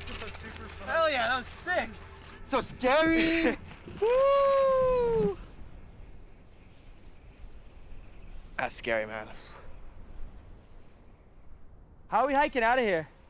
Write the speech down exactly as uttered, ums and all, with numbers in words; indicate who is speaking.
Speaker 1: was super fun.
Speaker 2: Hell yeah, that was sick.
Speaker 3: So scary. Woo!
Speaker 2: That's scary, man.
Speaker 4: How are we hiking out of here?